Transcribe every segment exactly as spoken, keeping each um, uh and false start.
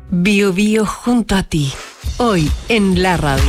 Bio Bio junto a ti, hoy en la radio.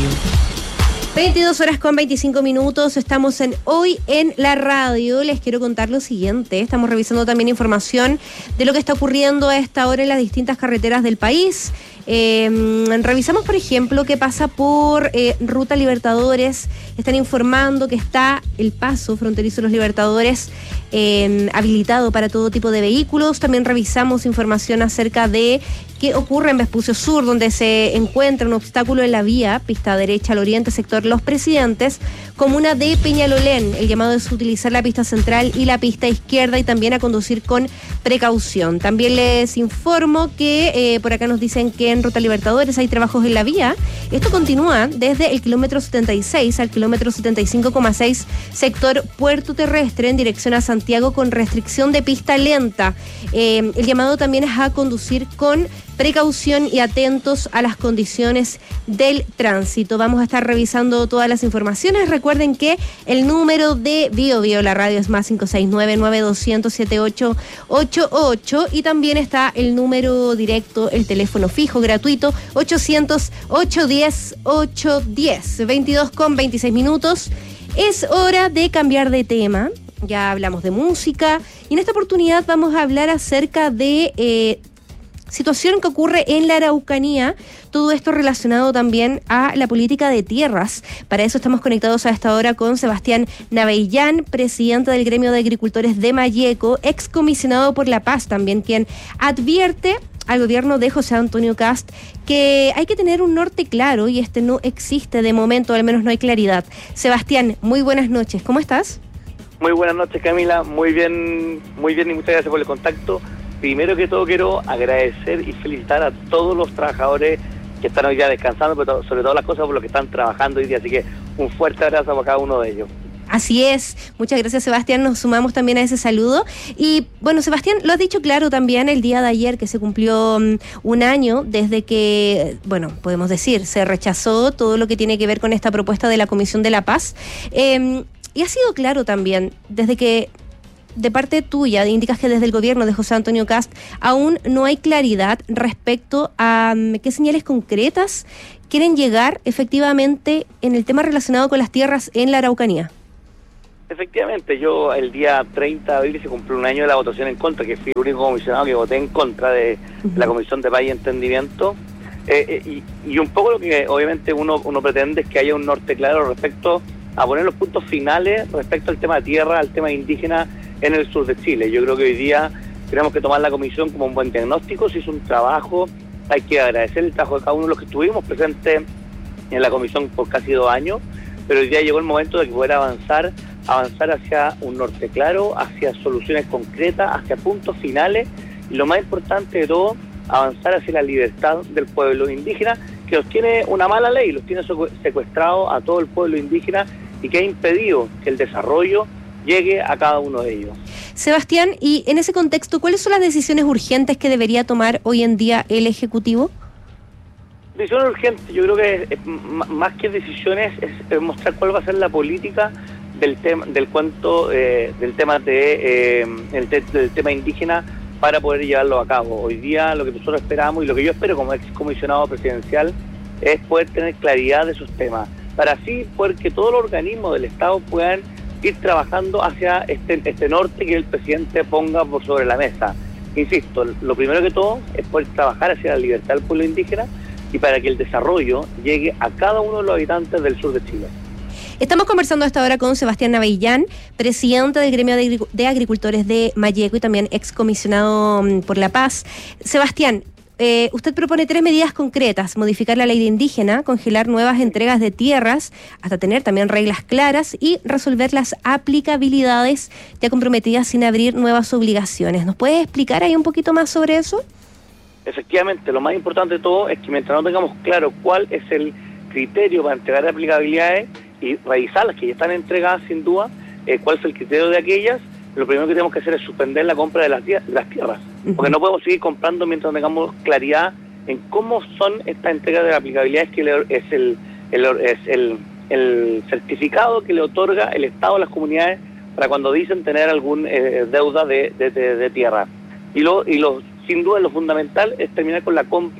veintidós horas con veinticinco minutos, estamos en Hoy en la Radio. Les quiero contar lo siguiente, estamos revisando también información de lo que está ocurriendo a esta hora en las distintas carreteras del país. Eh, revisamos, por ejemplo, qué pasa por eh, Ruta Libertadores. Están informando que está el paso fronterizo de los Libertadores eh, habilitado para todo tipo de vehículos. También revisamos información acerca de qué ocurre en Vespucio Sur, donde se encuentra un obstáculo en la vía, pista derecha al oriente, sector Los Presidentes, comuna de Peñalolén. El llamado es utilizar la pista central y la pista izquierda y también a conducir con precaución. También les informo que eh, por acá nos dicen que en Ruta Libertadores hay trabajos en la vía. Esto continúa desde el kilómetro setenta y seis al kilómetro setenta y cinco coma seis, sector Puerto Terrestre, en dirección a Santiago, con restricción de pista lenta. Eh, el llamado también es a conducir con precaución y atentos a las condiciones del tránsito. Vamos a estar revisando todas las informaciones. Recuerden que el número de Bio Bio, la radio, es más cinco seis nueve, nueve dos cero cero, siete ocho ocho ocho, y también está el número directo, el teléfono fijo gratuito, ochocientos, ochocientos diez, ochocientos diez. veintidós con veintiséis minutos. Es hora de cambiar de tema. Ya hablamos de música y en esta oportunidad vamos a hablar acerca de Eh, situación que ocurre en la Araucanía, todo esto relacionado también a la política de tierras. Para eso estamos conectados a esta hora con Sebastián Navellán, presidente del Gremio de Agricultores de Malleco, excomisionado por la Paz también, quien advierte al gobierno de José Antonio Kast que hay que tener un norte claro y este no existe de momento, al menos no hay claridad. Sebastián, muy buenas noches, ¿cómo estás? Muy buenas noches, Camila, muy bien, muy bien y muchas gracias por el contacto. Primero que todo quiero agradecer y felicitar a todos los trabajadores que están hoy día descansando, pero sobre todo las cosas por lo que están trabajando hoy día, así que un fuerte abrazo para cada uno de ellos. Así es, muchas gracias, Sebastián, nos sumamos también a ese saludo. Y bueno, Sebastián, lo has dicho claro también el día de ayer, que se cumplió um, un año desde que, bueno, podemos decir, se rechazó todo lo que tiene que ver con esta propuesta de la Comisión de la Paz. Eh, y ha sido claro también, desde que de parte tuya, indicas que desde el gobierno de José Antonio Kast aún no hay claridad respecto a um, qué señales concretas quieren llegar efectivamente en el tema relacionado con las tierras en la Araucanía. Efectivamente, yo el día treinta de abril se cumplió un año de la votación en contra, que fui el único comisionado que voté en contra de uh-huh. la Comisión de Paz y Entendimiento. Eh, eh, y, y un poco lo que obviamente uno, uno pretende es que haya un norte claro respecto a poner los puntos finales respecto al tema de tierra, al tema indígena en el sur de Chile. Yo creo que hoy día tenemos que tomar la comisión como un buen diagnóstico. Se hizo un trabajo, hay que agradecer el trabajo de cada uno de los que estuvimos presentes en la comisión por casi dos años, pero hoy día llegó el momento de que poder avanzar, avanzar hacia un norte claro, hacia soluciones concretas, hacia puntos finales, y lo más importante de todo, avanzar hacia la libertad del pueblo indígena, que los tiene una mala ley, los tiene secuestrados a todo el pueblo indígena y que ha impedido que el desarrollo llegue a cada uno de ellos. Sebastián, y en ese contexto, ¿cuáles son las decisiones urgentes que debería tomar hoy en día el Ejecutivo? Decisiones urgentes, yo creo que es, es, más que decisiones es, es mostrar cuál va a ser la política del tema del cuento eh, del tema de eh, el te, del tema indígena para poder llevarlo a cabo. Hoy día lo que nosotros esperamos y lo que yo espero como excomisionado presidencial es poder tener claridad de esos temas, para así poder que todos los organismos del Estado puedan ir trabajando hacia este, este norte que el presidente ponga por sobre la mesa. Insisto, lo primero que todo es poder trabajar hacia la libertad del pueblo indígena y para que el desarrollo llegue a cada uno de los habitantes del sur de Chile. Estamos conversando hasta ahora con Sebastián Navellán, presidente del Gremio de, Agric- de Agricultores de Malleco y también excomisionado um, por la Paz. Sebastián, Eh, usted propone tres medidas concretas: modificar la ley de indígena, congelar nuevas entregas de tierras, hasta tener también reglas claras y resolver las aplicabilidades ya comprometidas sin abrir nuevas obligaciones. ¿Nos puede explicar ahí un poquito más sobre eso? Efectivamente, lo más importante de todo es que mientras no tengamos claro cuál es el criterio para entregar aplicabilidades y revisar las que ya están entregadas sin duda, eh, cuál es el criterio de aquellas, lo primero que tenemos que hacer es suspender la compra de las, de las tierras, porque no podemos seguir comprando mientras no tengamos claridad en cómo son estas entregas de aplicabilidades, que es el, el, es el, el certificado que le otorga el Estado a las comunidades para cuando dicen tener algún eh, deuda de, de, de, de tierra. Y lo, y lo sin duda lo fundamental es terminar con la compra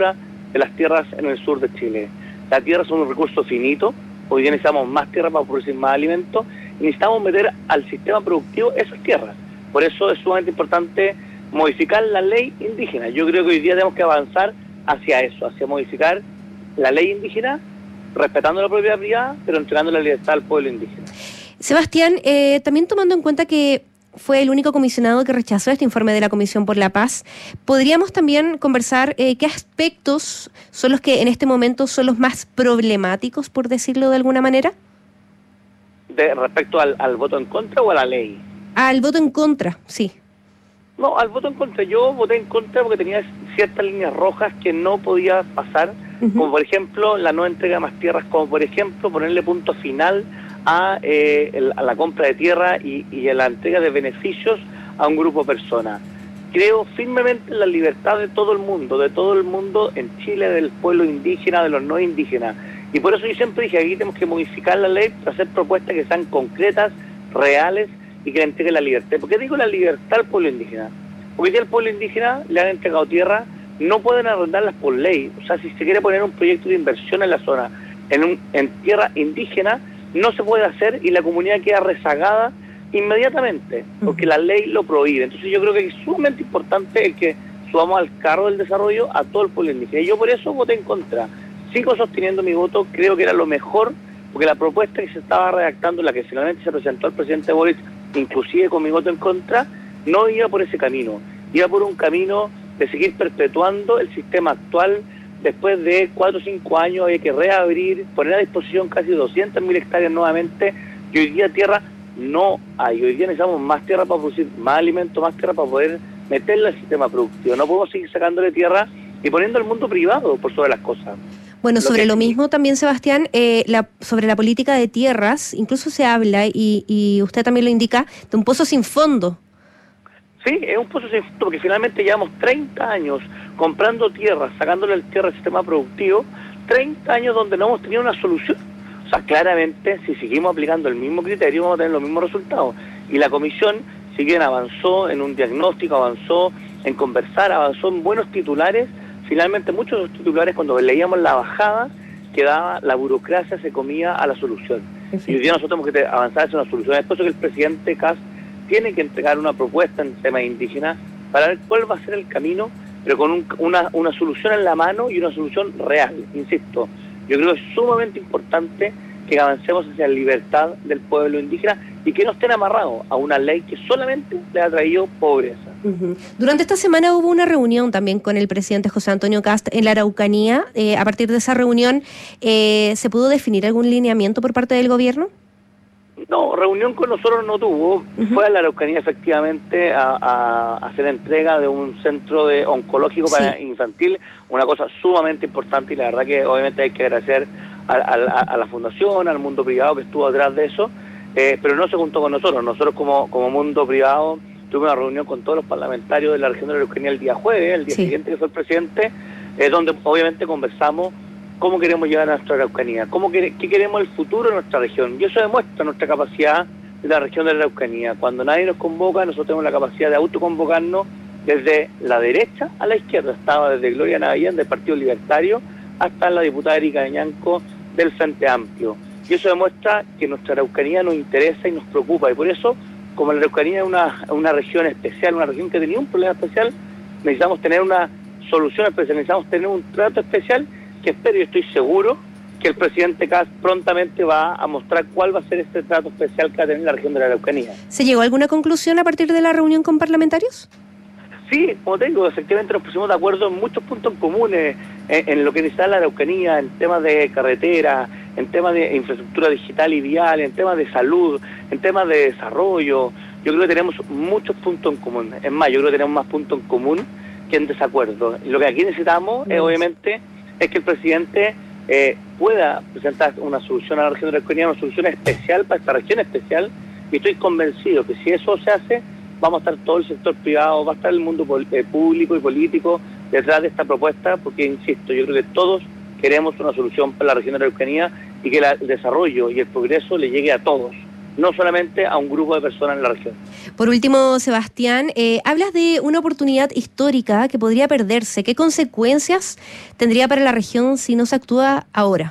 de las tierras en el sur de Chile. La tierra es un recurso finito, hoy día necesitamos más tierra para producir más alimentos y necesitamos meter al sistema productivo esas tierras. Por eso es sumamente importante modificar la ley indígena. Yo creo que hoy día tenemos que avanzar hacia eso, hacia modificar la ley indígena, respetando la propiedad privada, pero entregando la libertad al pueblo indígena. Sebastián, eh, también tomando en cuenta que fue el único comisionado que rechazó este informe de la Comisión por la Paz, ¿podríamos también conversar eh, qué aspectos son los que en este momento son los más problemáticos, por decirlo de alguna manera? De, ¿Respecto al, al voto en contra o a la ley? Al voto en contra, sí. No, al voto en contra. Yo voté en contra porque tenía ciertas líneas rojas que no podía pasar, uh-huh. como por ejemplo la no entrega de más tierras, como por ejemplo ponerle punto final a, eh, el, a la compra de tierra y, y a la entrega de beneficios a un grupo de personas. Creo firmemente en la libertad de todo el mundo, de todo el mundo en Chile, del pueblo indígena, de los no indígenas. Y por eso yo siempre dije, aquí tenemos que modificar la ley para hacer propuestas que sean concretas, reales y que le entreguen la libertad. ¿Por qué digo la libertad al pueblo indígena? Porque si al pueblo indígena le han entregado tierra, no pueden arrendarlas por ley. O sea, si se quiere poner un proyecto de inversión en la zona, en, un, en tierra indígena, no se puede hacer y la comunidad queda rezagada inmediatamente, porque la ley lo prohíbe. Entonces yo creo que es sumamente importante el que subamos al carro del desarrollo a todo el pueblo indígena. Y yo por eso voté en contra. Sigo sosteniendo mi voto, creo que era lo mejor, porque la propuesta que se estaba redactando, la que finalmente se presentó al presidente Boric, inclusive con mi voto en contra, no iba por ese camino, iba por un camino de seguir perpetuando el sistema actual. Después de cuatro o cinco años hay que reabrir, poner a disposición casi doscientas mil hectáreas nuevamente, y hoy día tierra no hay. Hoy día necesitamos más tierra para producir más alimentos, más tierra para poder meterla al sistema productivo. No podemos seguir sacándole tierra y poniendo al mundo privado por sobre las cosas. Bueno, sobre lo mismo también, Sebastián, eh, la, sobre la política de tierras, incluso se habla, y, y usted también lo indica, de un pozo sin fondo. Sí, es un pozo sin fondo, porque finalmente llevamos treinta años comprando tierra, sacándole el tierra al sistema productivo, treinta años donde no hemos tenido una solución. O sea, claramente, si seguimos aplicando el mismo criterio, vamos a tener los mismos resultados. Y la comisión, si bien avanzó en un diagnóstico, avanzó en conversar, avanzó en buenos titulares, finalmente muchos de los titulares, cuando leíamos la bajada, quedaba, la burocracia se comía a la solución. Y hoy día nosotros tenemos que avanzar hacia una solución. Es por eso que el presidente Kast tiene que entregar una propuesta en temas indígenas para ver cuál va a ser el camino, pero con un, una, una solución en la mano y una solución real. Insisto, yo creo que es sumamente importante que avancemos hacia la libertad del pueblo indígena y que no estén amarrados a una ley que solamente le ha traído pobreza. Uh-huh. Durante esta semana hubo una reunión también con el presidente José Antonio Kast en la Araucanía. Eh, a partir de esa reunión, eh, ¿se pudo definir algún lineamiento por parte del gobierno? No, reunión con nosotros no tuvo. Uh-huh. Fue a la Araucanía efectivamente a, a hacer entrega de un centro de oncológico para sí. infantil, una cosa sumamente importante, y la verdad que obviamente hay que agradecer a, a, a la fundación, al mundo privado que estuvo detrás de eso, eh, pero no se juntó con nosotros. Nosotros como, como mundo privado tuvimos una reunión con todos los parlamentarios de la región de la Araucanía el día jueves, el día sí. siguiente que fue el presidente, eh, donde obviamente conversamos cómo queremos llegar a nuestra Araucanía, cómo qué queremos el futuro de nuestra región. Y eso demuestra nuestra capacidad de la región de la Araucanía. Cuando nadie nos convoca, nosotros tenemos la capacidad de autoconvocarnos desde la derecha a la izquierda. Estaba desde Gloria Navillán del Partido Libertario hasta la diputada Erika de Ñanco del Frente Amplio. Y eso demuestra que nuestra Araucanía nos interesa y nos preocupa. Y por eso, como la Araucanía es una, una región especial, una región que tenía un problema especial, necesitamos tener una solución especial, necesitamos tener un trato especial, que espero y estoy seguro que el presidente Kast prontamente va a mostrar cuál va a ser este trato especial que va a tener la región de la Araucanía. ¿Se llegó a alguna conclusión a partir de la reunión con parlamentarios? Sí, como te digo, efectivamente nos pusimos de acuerdo en muchos puntos comunes, en, en lo que necesita la Araucanía, en temas de carretera, en temas de infraestructura digital y vial, en temas de salud, en temas de desarrollo. Yo creo que tenemos muchos puntos en común. Es más, yo creo que tenemos más puntos en común que en desacuerdo. Lo que aquí necesitamos es, obviamente, es que el presidente eh, pueda presentar una solución a la región de la Araucanía, una solución especial para esta región especial, y estoy convencido que si eso se hace, vamos a estar todo el sector privado, va a estar el mundo eh, público y político detrás de esta propuesta, porque, insisto, yo creo que todos queremos una solución para la región de la Araucanía y que la, el desarrollo y el progreso le llegue a todos, no solamente a un grupo de personas en la región. Por último, Sebastián, eh, hablas de una oportunidad histórica que podría perderse. ¿Qué consecuencias tendría para la región si no se actúa ahora?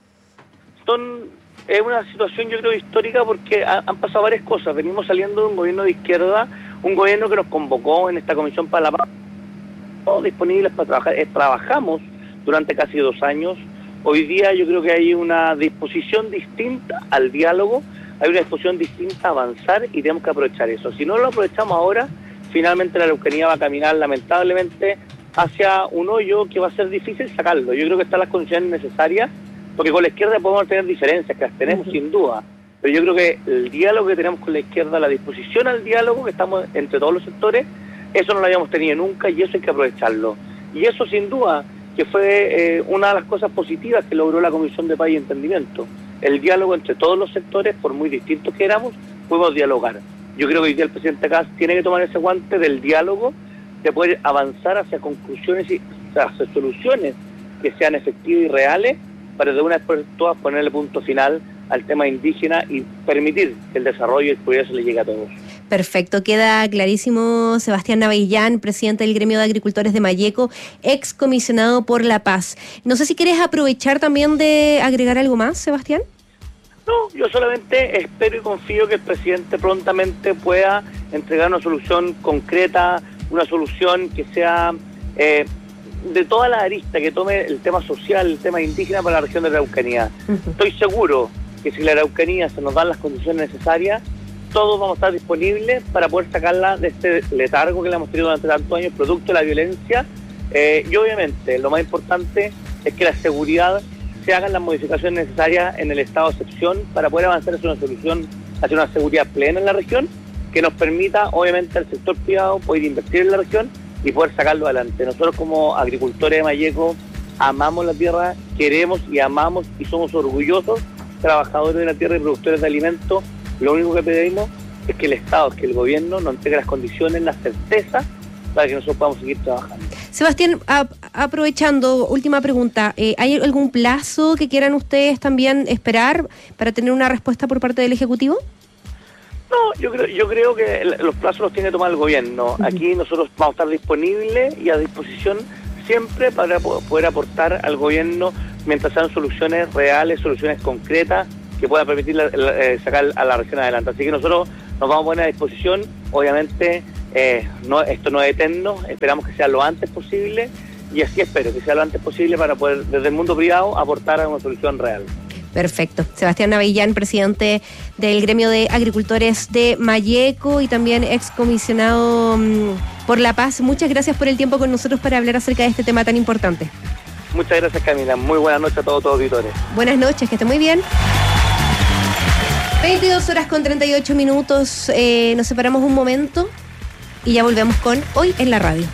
Son, es una situación yo creo histórica porque ha, han pasado varias cosas. Venimos saliendo de un gobierno de izquierda, un gobierno que nos convocó en esta Comisión para la Paz, todos disponibles para trabajar. Eh, trabajamos durante casi dos años. Hoy día yo creo que hay una disposición distinta al diálogo, hay una disposición distinta a avanzar y tenemos que aprovechar eso. Si no lo aprovechamos ahora, finalmente la Araucanía va a caminar lamentablemente hacia un hoyo que va a ser difícil sacarlo. Yo creo que están las condiciones necesarias, porque con la izquierda podemos tener diferencias, que las tenemos uh-huh. sin duda, pero yo creo que el diálogo que tenemos con la izquierda, la disposición al diálogo que estamos entre todos los sectores, eso no lo habíamos tenido nunca y eso hay que aprovecharlo. Y eso sin duda que fue eh, una de las cosas positivas que logró la Comisión de Paz y Entendimiento. El diálogo entre todos los sectores, por muy distintos que éramos, podemos dialogar. Yo creo que hoy día el presidente Kast tiene que tomar ese guante del diálogo, de poder avanzar hacia conclusiones y hacia soluciones que sean efectivas y reales, para de una vez por todas ponerle punto final al tema indígena y permitir que el desarrollo y el progreso le llegue a todos. Perfecto, queda clarísimo. Sebastián Navellán, presidente del Gremio de Agricultores de Malleco, ex comisionado por la paz. No sé si quieres aprovechar también de agregar algo más, Sebastián. No, yo solamente espero y confío que el presidente prontamente pueda entregar una solución concreta, una solución que sea eh, de toda la arista, que tome el tema social, el tema indígena para la región de la Araucanía. Uh-huh. Estoy seguro que si la Araucanía se nos dan las condiciones necesarias, todos vamos a estar disponibles para poder sacarla de este letargo que le hemos tenido durante tantos años, producto de la violencia. Eh, y obviamente lo más importante es que la seguridad se hagan las modificaciones necesarias en el estado de excepción para poder avanzar hacia una solución, hacia una seguridad plena en la región, que nos permita obviamente al sector privado poder invertir en la región y poder sacarlo adelante. Nosotros como agricultores de Malleco amamos la tierra, queremos y amamos y somos orgullosos trabajadores de la tierra y productores de alimentos. Lo único que pedimos es que el Estado, que el gobierno nos entregue las condiciones, la certeza para que nosotros podamos seguir trabajando. Sebastián, a, aprovechando, última pregunta, eh, ¿hay algún plazo que quieran ustedes también esperar para tener una respuesta por parte del Ejecutivo? No, yo creo, yo creo que los plazos los tiene que tomar el gobierno. Uh-huh. Aquí nosotros vamos a estar disponibles y a disposición siempre para poder aportar al gobierno mientras sean soluciones reales, soluciones concretas que puedan permitir la, la, eh, sacar a la región adelante. Así que nosotros nos vamos a poner a disposición. Obviamente eh, no, esto no es eterno, esperamos que sea lo antes posible y así espero que sea lo antes posible para poder desde el mundo privado aportar a una solución real. Perfecto. Sebastián Navellán, presidente del Gremio de Agricultores de Malleco y también excomisionado um, por la paz. Muchas gracias por el tiempo con nosotros para hablar acerca de este tema tan importante. Muchas gracias, Camila. Muy buenas noches a todos los auditores. Buenas noches, que esté muy bien. veintidós horas con treinta y ocho minutos. Eh, nos separamos un momento y ya volvemos con Hoy en la Radio.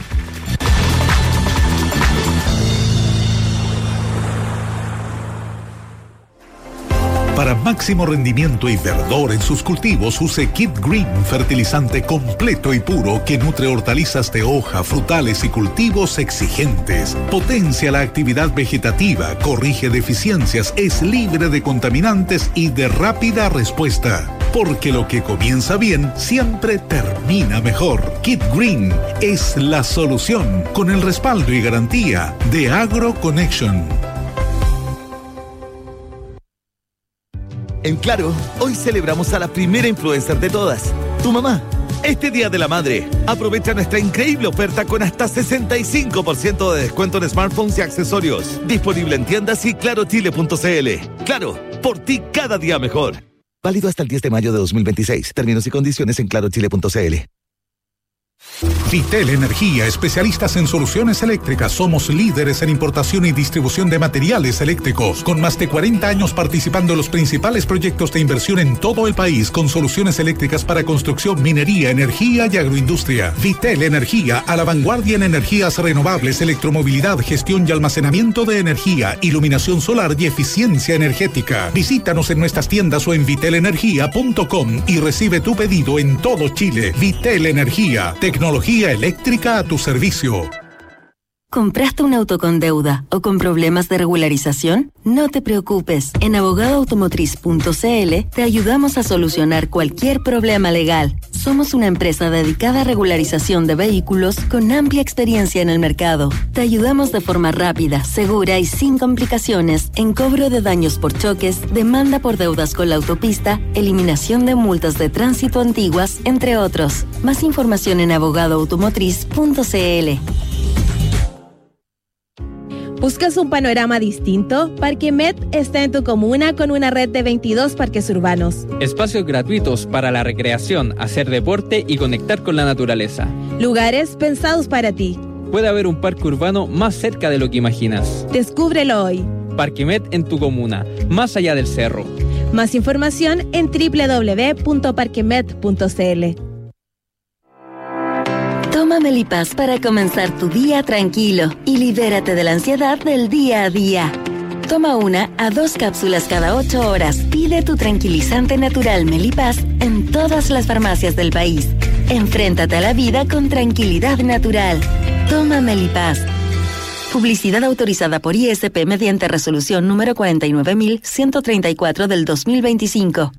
Para máximo rendimiento y verdor en sus cultivos, use Kid Green, fertilizante completo y puro que nutre hortalizas de hoja, frutales y cultivos exigentes. Potencia la actividad vegetativa, corrige deficiencias, es libre de contaminantes y de rápida respuesta. Porque lo que comienza bien siempre termina mejor. Kid Green es la solución, con el respaldo y garantía de AgroConnection. En Claro, hoy celebramos a la primera influencer de todas, tu mamá. Este Día de la Madre, aprovecha nuestra increíble oferta con hasta sesenta y cinco por ciento de descuento en smartphones y accesorios. Disponible en tiendas y claro chile punto c l. Claro, por ti cada día mejor. Válido hasta el diez de mayo de dos mil veintiséis. Términos y condiciones en claro chile punto c l. Vitel Energía, especialistas en soluciones eléctricas. Somos líderes en importación y distribución de materiales eléctricos, con más de cuarenta años participando en los principales proyectos de inversión en todo el país, con soluciones eléctricas para construcción, minería, energía y agroindustria. Vitel Energía, a la vanguardia en energías renovables, electromovilidad, gestión y almacenamiento de energía, iluminación solar y eficiencia energética. Visítanos en nuestras tiendas o en vitel energía punto com y recibe tu pedido en todo Chile. Vitel Energía, tecnología eléctrica a tu servicio. ¿Compraste un auto con deuda o con problemas de regularización? No te preocupes. En abogado automotriz punto c l te ayudamos a solucionar cualquier problema legal. Somos una empresa dedicada a regularización de vehículos con amplia experiencia en el mercado. Te ayudamos de forma rápida, segura y sin complicaciones en cobro de daños por choques, demanda por deudas con la autopista, eliminación de multas de tránsito antiguas, entre otros. Más información en abogado automotriz punto c l. ¿Buscas un panorama distinto? Parquemet está en tu comuna con una red de veintidós parques urbanos. Espacios gratuitos para la recreación, hacer deporte y conectar con la naturaleza. Lugares pensados para ti. Puede haber un parque urbano más cerca de lo que imaginas. Descúbrelo hoy. Parquemet en tu comuna, más allá del cerro. Más información en doble u doble u doble u punto parquemet punto c l. Toma Melipaz para comenzar tu día tranquilo y libérate de la ansiedad del día a día. Toma una a dos cápsulas cada ocho horas. Pide tu tranquilizante natural Melipaz en todas las farmacias del país. Enfréntate a la vida con tranquilidad natural. Toma Melipaz. Publicidad autorizada por I S P mediante resolución número cuarenta y nueve mil ciento treinta y cuatro del dos mil veinticinco.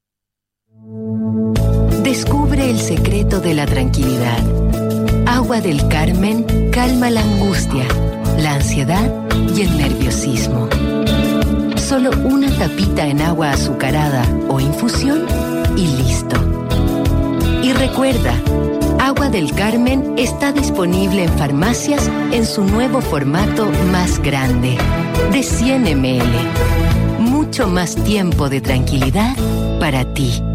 Descubre el secreto de la tranquilidad. Agua del Carmen calma la angustia, la ansiedad y el nerviosismo. Solo una tapita en agua azucarada o infusión y listo. Y recuerda, Agua del Carmen está disponible en farmacias en su nuevo formato más grande, de cien mililitros. Mucho más tiempo de tranquilidad para ti.